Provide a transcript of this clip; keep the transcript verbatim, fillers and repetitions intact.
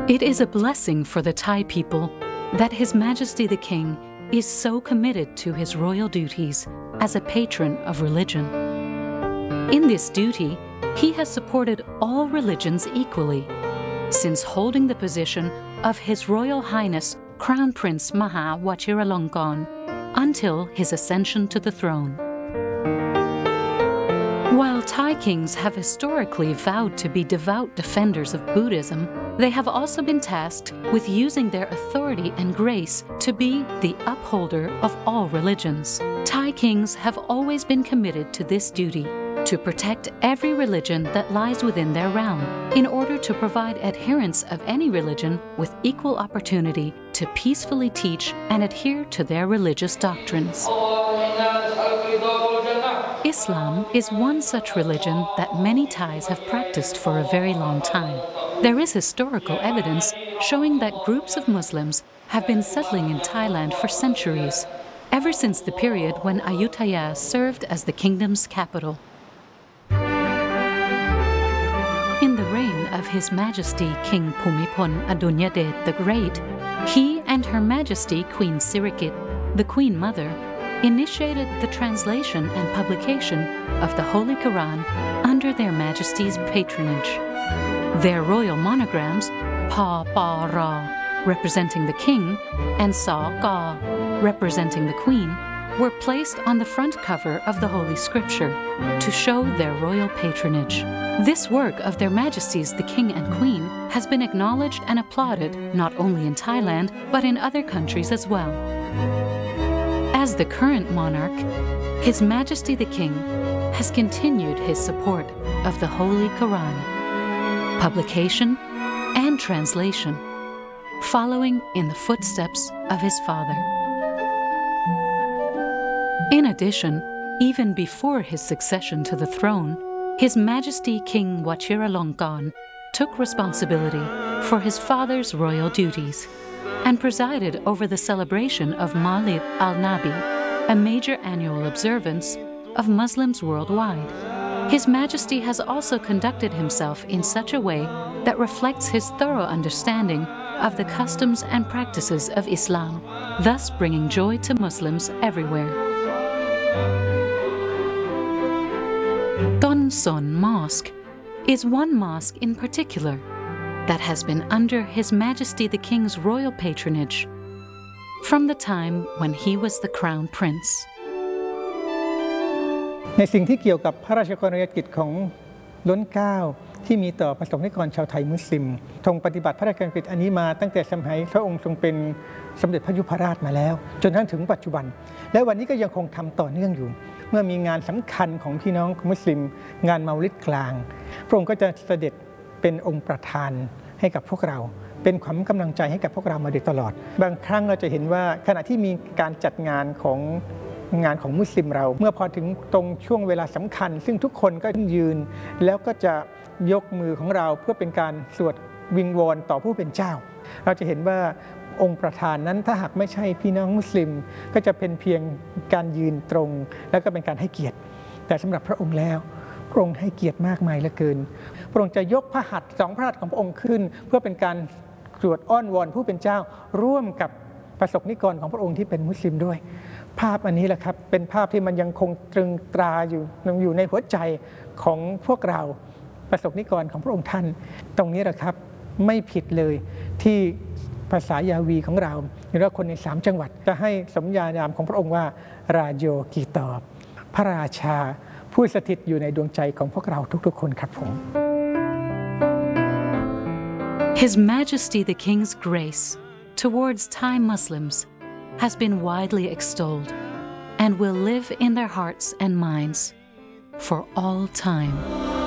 It is a blessing for the Thai people that His Majesty the King is so committed to his royal duties as a patron of religion. In this duty, he has supported all religions equally, since holding the position of His Royal Highness Crown Prince Maha Vajiralongkorn until his ascension to the throne. While Thai kings have historically vowed to be devout defenders of Buddhism, they have also been tasked with using their authority and grace to be the upholder of all religions. Thai kings have always been committed to this duty, to protect every religion that lies within their realm, in order to provide adherents of any religion with equal opportunity to peacefully teach and adhere to their religious doctrines. Islam is one such religion that many Thais have practiced for a very long time. There is historical evidence showing that groups of Muslims have been settling in Thailand for centuries, ever since the period when Ayutthaya served as the kingdom's capital. In the reign of His Majesty King Bhumibol Adulyadej the Great, he and Her Majesty Queen Sirikit, the Queen Mother, initiated the translation and publication of the Holy Quran under their Majesty's patronage. Their royal monograms, Pa Pa Ra, representing the king, and Sa Ka, representing the queen, were placed on the front cover of the Holy Scripture to show their royal patronage. This work of their Majesties the King and Queen has been acknowledged and applauded not only in Thailand, but in other countries as well. As the current monarch, His Majesty the King has continued his support of the Holy Quran, publication and translation, following in the footsteps of his father. In addition, even before his succession to the throne, His Majesty King Vajiralongkorn took responsibility for his father's royal duties and presided over the celebration of Mawlid al-Nabi, a major annual observance of Muslims worldwide. His Majesty has also conducted himself in such a way that reflects his thorough understanding of the customs and practices of Islam, thus bringing joy to Muslims everywhere. Ton Son Mosque is one mosque in particular that has been under His Majesty the King's royal patronage from the time when he was the Crown Prince. ในสิ่งที่เกี่ยวกับพระราชกรณียกิจของล้นเกล้าที่มีต่อประสบนิกรชาวไทยมุสลิมทรงปฏิบัติพระราชกรณียกิจอันนี้มาตั้งแต่สมัยพระองค์ทรงเป็นสมเด็จพระยุพราชมาแล้วจนถึงปัจจุบันและวันนี้ก็ยังคงทำต่อเนื่องอยู่เมื่อมีงานสำคัญของพี่น้องมุสลิมงานเมาลิดกลางพระองค์ก็จะเสด็จเป็นองค์ประธานให้กับพวกเราเป็นขวัญกำลังใจให้กับพวกเรามาโดยตลอดบางครั้งเราจะเห็นว่าขณะที่มีการจัดงานของงานของมุสลิมเราเมื่อพอถึงตรงช่วงเวลาสำคัญซึ่งทุกคนก็ยืนแล้วก็จะยกมือของเราเพื่อเป็นการสวดวิงวอนต่อผู้เป็นเจ้าเราจะเห็นว่าองค์ประธานนั้นถ้าหากไม่ใช่พี่น้องมุสลิมก็จะเป็นเพียงการยืนตรงแล้วก็เป็นการให้เกียรติแต่สำหรับพระองค์แล้วพระองค์ให้เกียรติมากมายเหลือเกินพระองค์จะยกพระหัตถ์สองพระหัตถ์ของพระองค์ขึ้นเพื่อเป็นการสวดอ้อนวอนผู้เป็นเจ้าร่วมกับประสบนิกรของพระองค์ที่เป็นมุสลิมด้วยภาพอันนี้แหละครับเป็นภาพที่มันยังคงตรึงตราอยู่อยู่ในหัวใจของพวกเราประสบนิกรของพระองค์ท่านตรงนี้แหละครับไม่ผิดเลยที่ภาษายาวีของเราหรือว่าคนในสามจังหวัดจะให้สมญานามของพระองค์ว่าราโยกีตอบพระราชาผู้สถิตอยู่ในดวงใจของพวกเราทุกๆคนครับผม His Majesty the King's grace towards Thai Muslims has been widely extolled and will live in their hearts and minds for all time.